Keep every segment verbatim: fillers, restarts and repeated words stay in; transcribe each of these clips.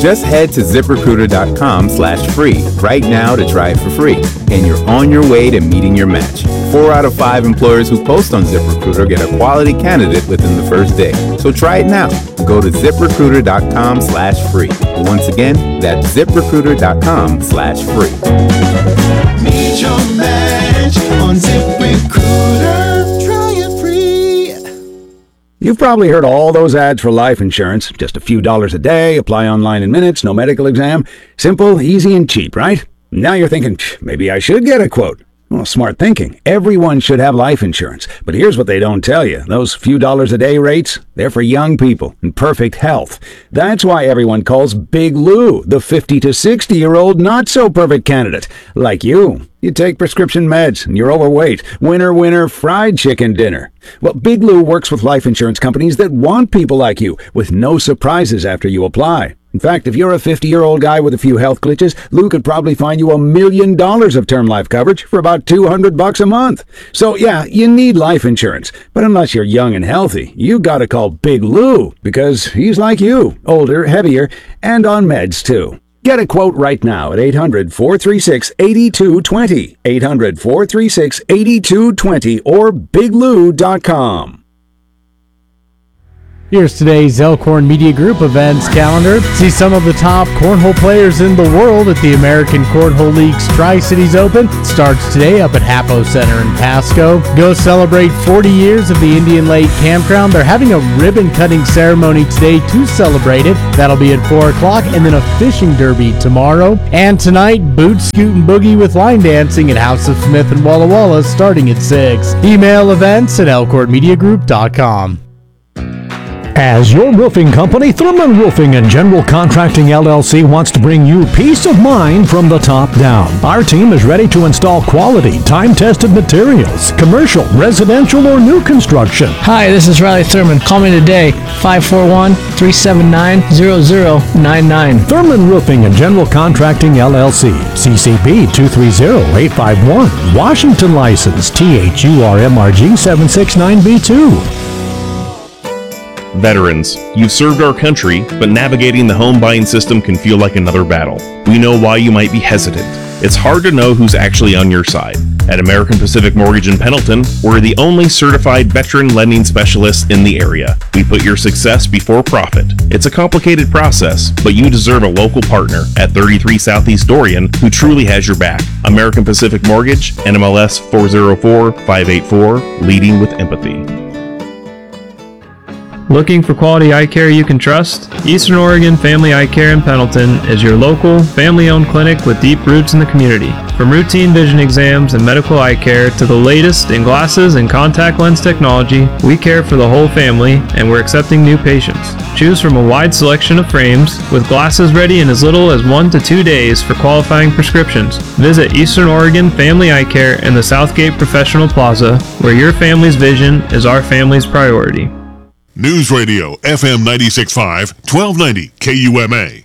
Just head to ZipRecruiter.com slash free right now to try it for free, and you're on your way to meeting your match. Four out of five employers who post on ZipRecruiter get a quality candidate within the first day. So try it now. Go to ZipRecruiter.com slash free. Once again, that's ZipRecruiter.com slash free. Meet your match on ZipRecruiter. Try it free. You've probably heard all those ads for life insurance. Just a few dollars a day, apply online in minutes, no medical exam. Simple, easy, and cheap, right? Now you're thinking, maybe I should get a quote. Well, smart thinking. Everyone should have life insurance. But here's what they don't tell you. Those few dollars a day rates, they're for young people in perfect health. That's why everyone calls Big Lou the fifty to sixty-year-old not-so-perfect candidate. Like you. You take prescription meds and you're overweight. Winner, winner, fried chicken dinner. Well, Big Lou works with life insurance companies that want people like you with no surprises after you apply. In fact, if you're a fifty-year-old guy with a few health glitches, Lou could probably find you a million dollars of term life coverage for about two hundred bucks a month. So yeah, you need life insurance. But unless you're young and healthy, you gotta call Big Lou because he's like you, older, heavier, and on meds too. Get a quote right now at eight hundred, four three six, eight two two zero, eight hundred, four three six, eight two two zero, or big lou dot com. Here's today's Elkhorn Media Group events calendar. See some of the top cornhole players in the world at the American Cornhole League's Tri-Cities Open. It starts today up at Hapo Center in Pasco. Go celebrate forty years of the Indian Lake Campground. They're having a ribbon-cutting ceremony today to celebrate it. That'll be at four o'clock, and then a fishing derby tomorrow. And tonight, Boot, Scoot, and Boogie with line dancing at House of Smith in Walla Walla starting at six. Email events at elkhorn media group dot com. As your roofing company, Thurman Roofing and General Contracting L L C wants to bring you peace of mind from the top down. Our team is ready to install quality, time-tested materials, commercial, residential, or new construction. Hi, this is Riley Thurman. Call me today, five four one, three seven nine, zero zero nine nine. Thurman Roofing and General Contracting L L C, C C P two three zero, eight five one, Washington license, T H U R M R G seven six nine B two. Veterans, you've served our country, but navigating the home buying system can feel like another battle. We know why you might be hesitant. It's hard to know who's actually on your side. At American Pacific Mortgage in Pendleton, we're the only certified veteran lending specialist in the area. We put your success before profit. It's a complicated process, but you deserve a local partner at thirty-three Southeast Dorian who truly has your back. American Pacific Mortgage, N M L S four zero four five eight four, leading with empathy. Looking for quality eye care you can trust? Eastern Oregon Family Eye Care in Pendleton is your local, family-owned clinic with deep roots in the community. From routine vision exams and medical eye care to the latest in glasses and contact lens technology, we care for the whole family and we're accepting new patients. Choose from a wide selection of frames with glasses ready in as little as one to two days for qualifying prescriptions. Visit Eastern Oregon Family Eye Care in the Southgate Professional Plaza, where your family's vision is our family's priority. News Radio, F M ninety-six point five, twelve ninety K U M A.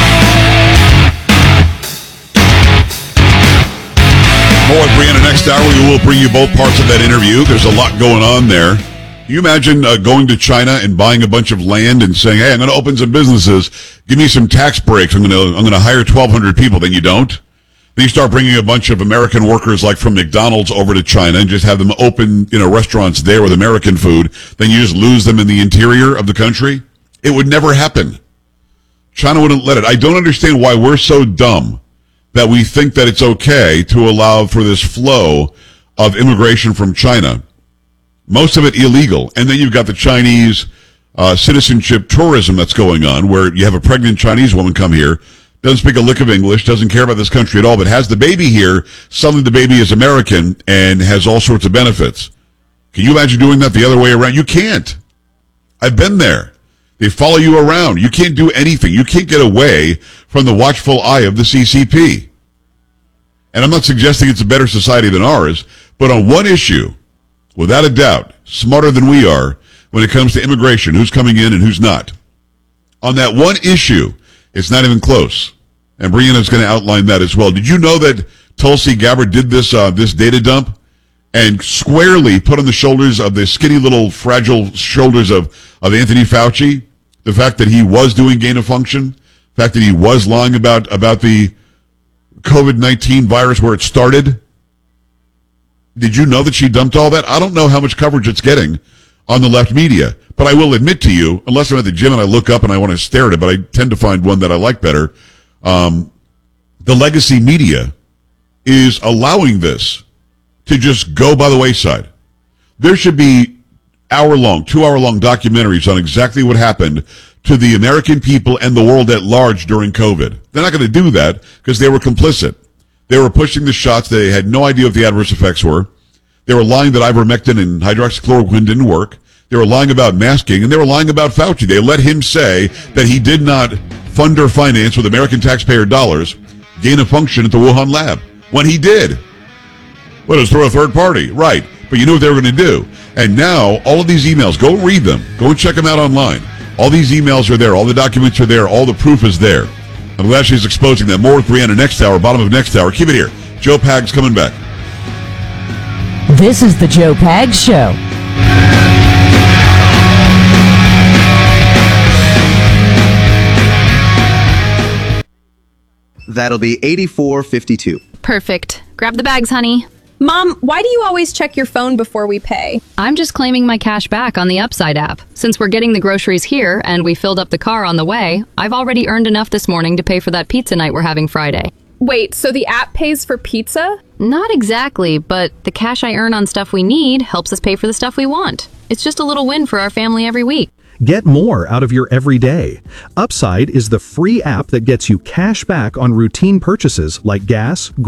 More with Brianna next hour. We will bring you both parts of that interview. There's a lot going on there. Can you imagine uh, going to China and buying a bunch of land and saying, hey, I'm going to open some businesses. Give me some tax breaks. I'm going to I'm going to hire twelve hundred people. Then you don't. Then you start bringing a bunch of American workers like from McDonald's over to China and just have them open, you know, restaurants there with American food. Then you just lose them in the interior of the country. It would never happen. China wouldn't let it. I don't understand why we're so dumb that we think that it's okay to allow for this flow of immigration from China. Most of it illegal. And then you've got the Chinese uh, citizenship tourism that's going on, where you have a pregnant Chinese woman come here, doesn't speak a lick of English, doesn't care about this country at all, but has the baby here. Suddenly the baby is American and has all sorts of benefits. Can you imagine doing that the other way around? You can't. I've been there. They follow you around. You can't do anything. You can't get away from the watchful eye of the C C P. And I'm not suggesting it's a better society than ours, but on one issue, without a doubt, smarter than we are when it comes to immigration, who's coming in and who's not. On that one issue, it's not even close. And Brianna's going to outline that as well. Did you know that Tulsi Gabbard did this uh, this data dump and squarely put on the shoulders of the skinny little fragile shoulders of, of Anthony Fauci the fact that he was doing gain of function The fact that he was lying about, about the COVID nineteen virus where it started. Did you know that she dumped all that? I don't know how much coverage it's getting on the left media, but I will admit to you, unless I'm at the gym and I look up and I want to stare at it, but I tend to find one that I like better, um, the legacy media is allowing this to just go by the wayside. There should be hour-long, two-hour-long documentaries on exactly what happened to the American people and the world at large during COVID. They're not going to do that because they were complicit. They were pushing the shots. They had no idea what the adverse effects were. They were lying that ivermectin and hydroxychloroquine didn't work. They were lying about masking, and they were lying about Fauci. They let him say that he did not fund or finance with American taxpayer dollars gain of function at the Wuhan lab, when he did. Well, it was through a third party. Right. But you knew what they were going to do. And now, all of these emails, go and read them. Go and check them out online. All these emails are there. All the documents are there. All the proof is there. I'm glad she's exposing that. More with Brianna next hour, bottom of next hour. Keep it here. Joe Pags coming back. This is the Joe Pags Show. That'll be eighty-four fifty-two. Perfect. Grab the bags, honey. Mom, why do you always check your phone before we pay? I'm just claiming my cash back on the Upside app. Since we're getting the groceries here and we filled up the car on the way, I've already earned enough this morning to pay for that pizza night we're having Friday. Wait, so the app pays for pizza? Not exactly, but the cash I earn on stuff we need helps us pay for the stuff we want. It's just a little win for our family every week. Get more out of your everyday. Upside is the free app that gets you cash back on routine purchases like gas,